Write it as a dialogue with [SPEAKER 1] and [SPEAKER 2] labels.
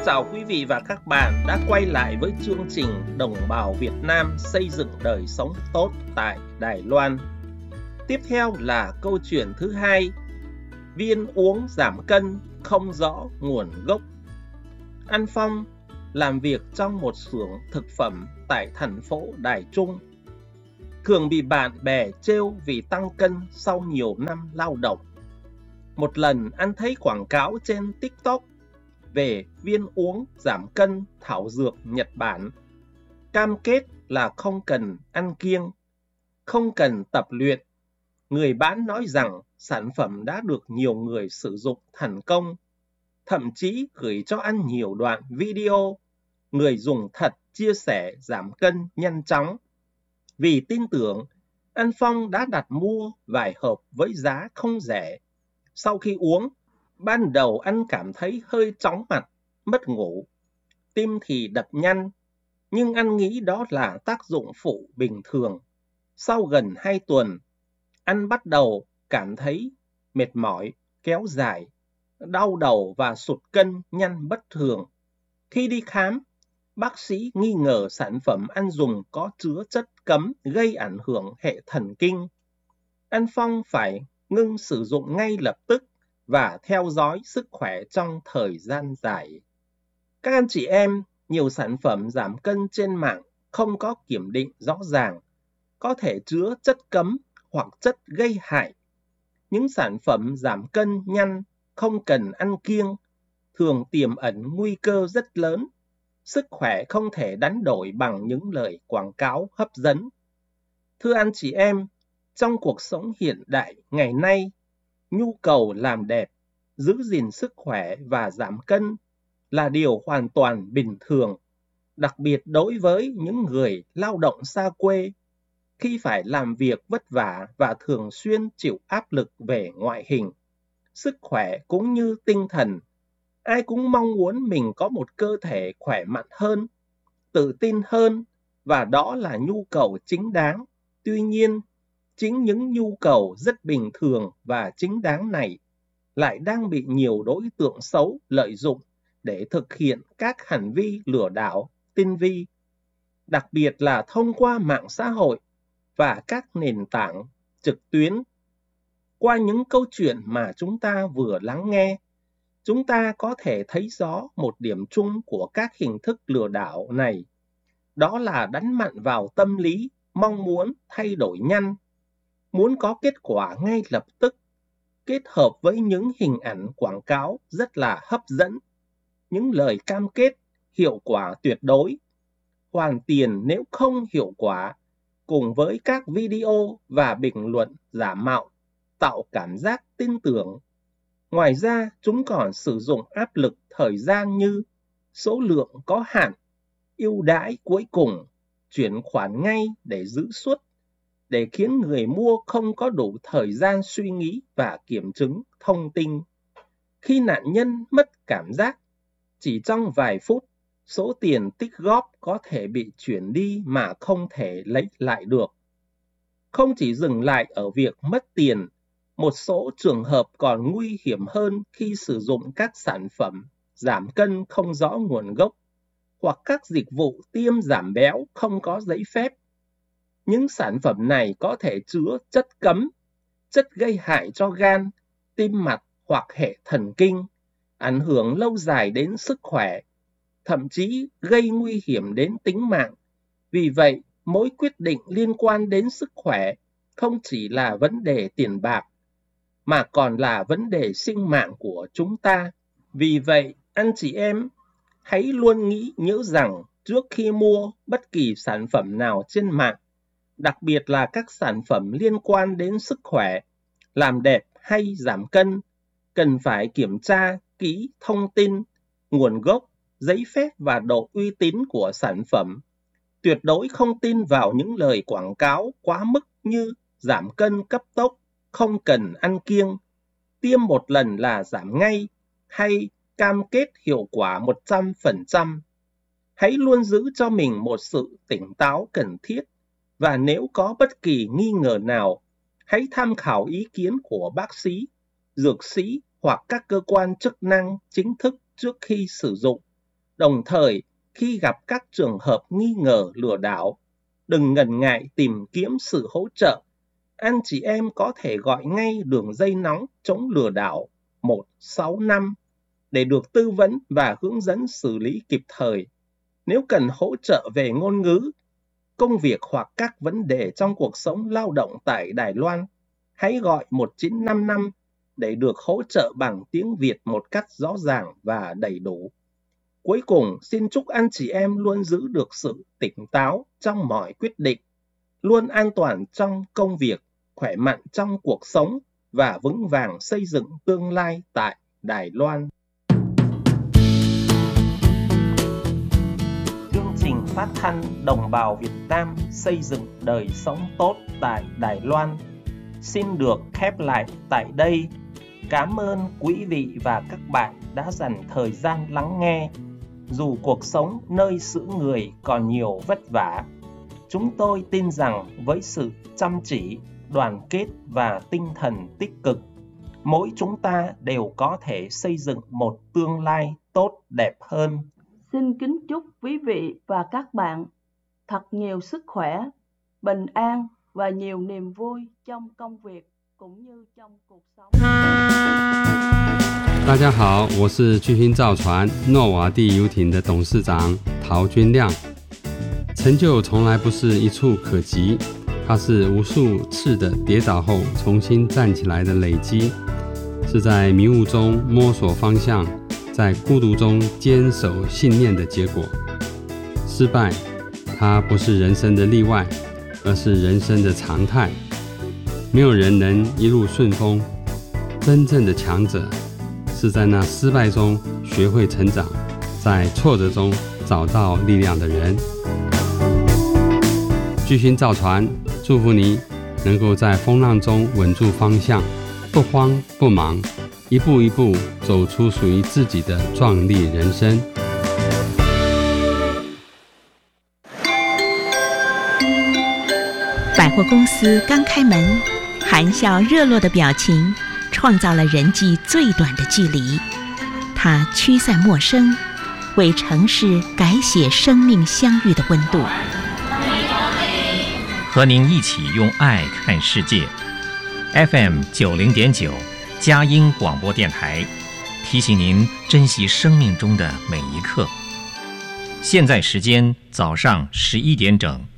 [SPEAKER 1] chào quý vị và các bạn đã quay lại với chương trình Đồng bào Việt Nam xây dựng đời sống tốt tại Đài Loan. Tiếp theo là câu chuyện thứ hai, viên uống giảm cân không rõ nguồn gốc. Anh Phong làm việc trong một xưởng thực phẩm tại thành phố Đài Trung. Thường bị bạn bè trêu vì tăng cân sau nhiều năm lao động. Một lần anh thấy quảng cáo trên TikTok về viên uống giảm cân thảo dược Nhật Bản. Cam kết là không cần ăn kiêng, không cần tập luyện. Người bán nói rằng sản phẩm đã được nhiều người sử dụng thành công, thậm chí gửi cho anh nhiều đoạn video người dùng thật chia sẻ giảm cân nhanh chóng. Vì tin tưởng, anh Phong đã đặt mua vài hộp với giá không rẻ. Sau khi uống, ban đầu anh cảm thấy hơi chóng mặt, mất ngủ, tim thì đập nhanh, nhưng anh nghĩ đó là tác dụng phụ bình thường. Sau gần 2 tuần, anh bắt đầu cảm thấy mệt mỏi, kéo dài, đau đầu và sụt cân nhanh bất thường. Khi đi khám, bác sĩ nghi ngờ sản phẩm anh dùng có chứa chất cấm gây ảnh hưởng hệ thần kinh. Anh Phong phải ngưng sử dụng ngay lập tức và theo dõi sức khỏe trong thời gian dài. Các anh chị em, nhiều sản phẩm giảm cân trên mạng không có kiểm định rõ ràng, có thể chứa chất cấm hoặc chất gây hại. Những sản phẩm giảm cân nhanh không cần ăn kiêng, thường tiềm ẩn nguy cơ rất lớn. Sức khỏe không thể đánh đổi bằng những lời quảng cáo hấp dẫn. Thưa anh chị em, trong cuộc sống hiện đại ngày nay, nhu cầu làm đẹp, giữ gìn sức khỏe và giảm cân là điều hoàn toàn bình thường, đặc biệt đối với những người lao động xa quê, khi phải làm việc vất vả và thường xuyên chịu áp lực về ngoại hình, sức khỏe cũng như tinh thần. Ai cũng mong muốn mình có một cơ thể khỏe mạnh hơn, tự tin hơn, và đó là nhu cầu chính đáng. Tuy nhiên, chính những nhu cầu rất bình thường và chính đáng này lại đang bị nhiều đối tượng xấu lợi dụng để thực hiện các hành vi lừa đảo, tinh vi, đặc biệt là thông qua mạng xã hội và các nền tảng trực tuyến. Qua những câu chuyện mà chúng ta vừa lắng nghe, chúng ta có thể thấy rõ một điểm chung của các hình thức lừa đảo này. Đó là đánh mạnh vào tâm lý, mong muốn thay đổi nhanh, muốn có kết quả ngay lập tức, kết hợp với những hình ảnh quảng cáo rất là hấp dẫn, những lời cam kết hiệu quả tuyệt đối, hoàn tiền nếu không hiệu quả, cùng với các video và bình luận giả mạo, tạo cảm giác tin tưởng. Ngoài ra, chúng còn sử dụng áp lực thời gian như số lượng có hạn, ưu đãi cuối cùng, chuyển khoản ngay để giữ suất, để khiến người mua không có đủ thời gian suy nghĩ và kiểm chứng thông tin. Khi nạn nhân mất cảm giác, chỉ trong vài phút, số tiền tích góp có thể bị chuyển đi mà không thể lấy lại được. Không chỉ dừng lại ở việc mất tiền, một số trường hợp còn nguy hiểm hơn khi sử dụng các sản phẩm giảm cân không rõ nguồn gốc hoặc các dịch vụ tiêm giảm béo không có giấy phép. Những sản phẩm này có thể chứa chất cấm, chất gây hại cho gan, tim mạch hoặc hệ thần kinh, ảnh hưởng lâu dài đến sức khỏe, thậm chí gây nguy hiểm đến tính mạng. Vì vậy, mỗi quyết định liên quan đến sức khỏe không chỉ là vấn đề tiền bạc, mà còn là vấn đề sinh mạng của chúng ta. Vì vậy, anh chị em, hãy luôn nhớ rằng trước khi mua bất kỳ sản phẩm nào trên mạng, đặc biệt là các sản phẩm liên quan đến sức khỏe, làm đẹp hay giảm cân, cần phải kiểm tra kỹ thông tin, nguồn gốc, giấy phép và độ uy tín của sản phẩm. Tuyệt đối không tin vào những lời quảng cáo quá mức như giảm cân cấp tốc, không cần ăn kiêng, tiêm một lần là giảm ngay, hay cam kết hiệu quả 100%. Hãy luôn giữ cho mình một sự tỉnh táo cần thiết, và nếu có bất kỳ nghi ngờ nào, hãy tham khảo ý kiến của bác sĩ, dược sĩ hoặc các cơ quan chức năng chính thức trước khi sử dụng. Đồng thời, khi gặp các trường hợp nghi ngờ lừa đảo, đừng ngần ngại tìm kiếm sự hỗ trợ. Anh chị em có thể gọi ngay đường dây nóng chống lừa đảo 165 để được tư vấn và hướng dẫn xử lý kịp thời. Nếu cần hỗ trợ về ngôn ngữ, công việc hoặc các vấn đề trong cuộc sống lao động tại Đài Loan, hãy gọi 1955 để được hỗ trợ bằng tiếng Việt một cách rõ ràng và đầy đủ. Cuối cùng, xin chúc anh chị em luôn giữ được sự tỉnh táo trong mọi quyết định, luôn an toàn trong công việc, khỏe mạnh trong cuộc sống và vững vàng xây dựng tương lai tại Đài Loan. Chương trình phát thanh Đồng bào Việt Nam xây dựng đời sống tốt tại Đài Loan xin được khép lại tại đây. Cảm ơn quý vị và các bạn đã dành thời gian lắng nghe. Dù cuộc sống nơi xứ người còn nhiều vất vả, chúng tôi tin rằng với sự chăm chỉ, đoàn kết và tinh thần tích cực, mỗi chúng ta đều có thể xây dựng một tương lai tốt đẹp hơn.
[SPEAKER 2] Xin kính chúc quý vị và các bạn thật nhiều sức khỏe, bình an và nhiều niềm vui trong công việc cũng như trong cuộc sống.
[SPEAKER 3] 大家好，我是巨星造船诺瓦地游艇的董事长陶君亮。成就从来不是一触可及，它是无数次的跌倒后重新站起来的累积，是在迷雾中摸索方向，在孤独中坚守信念的结果。失败，它不是人生的例外，而是人生的常态。没有人能一路顺风，真正的强者是在那失败中学会成长，在挫折中找到力量的人。巨星造船祝福你能够在风浪中稳住方向，不慌不忙，一步一步走出属于自己的壮丽人生。
[SPEAKER 4] 百货公司刚开门，含笑热络的表情创造了人际最短的距离。它驱散陌生，为城市改写生命相遇的温度。
[SPEAKER 5] 和您一起用爱看世界。FM 90.9佳音广播电台提醒您珍惜生命中的每一刻。现在时间早上11点整。